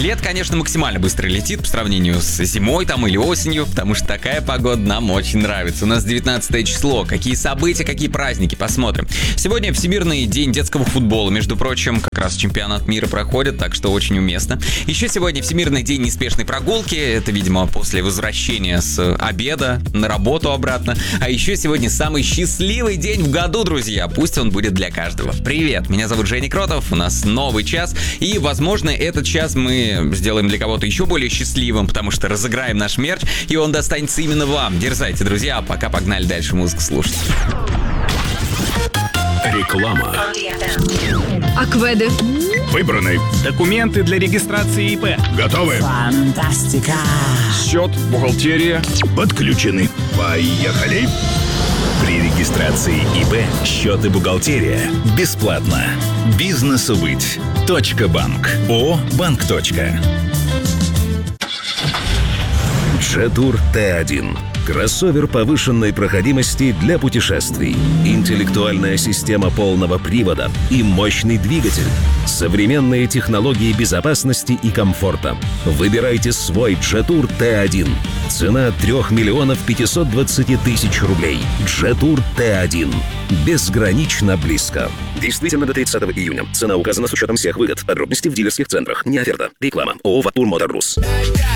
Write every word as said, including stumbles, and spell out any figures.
Лет, конечно, максимально быстро летит по сравнению с зимой там или осенью, потому что такая погода нам очень нравится. У нас девятнадцатое число. Какие события, какие праздники, посмотрим. Сегодня Всемирный день детского футбола. Между прочим, как раз чемпионат мира проходит, так что очень уместно. Еще сегодня Всемирный день неспешной прогулки. Это, видимо, после возвращения с обеда на работу обратно. А еще сегодня самый счастливый день в году, друзья. Пусть он будет для каждого. Привет, меня зовут Женя Кротов. У нас новый час. И, возможно, этот час мы сделаем для кого-то еще более счастливым, потому что разыграем наш мерч, и он достанется именно вам. Дерзайте, друзья. А пока погнали дальше музыку слушать. Реклама. Акведы. Выбраны. Документы для регистрации ИП. Готовы. Фантастика. Счет, бухгалтерия. Подключены. Поехали. При регистрации ИП счет и бухгалтерия бесплатно. Бизнесу быть. Точка банк. ООО «Банк. Джетур Т один. Кроссовер повышенной проходимости для путешествий. Интеллектуальная система полного привода и мощный двигатель. Современные технологии безопасности и комфорта. Выбирайте свой Джетур Т один. Цена трех миллионов пятьсот двадцать тысяч рублей. Джетур Т один. Безгранично близко. Действительно до тридцатого июня. Цена указана с учетом всех выгод. Подробности в дилерских центрах. Не оферта. Реклама. ООО «Ватур Мотор Рус».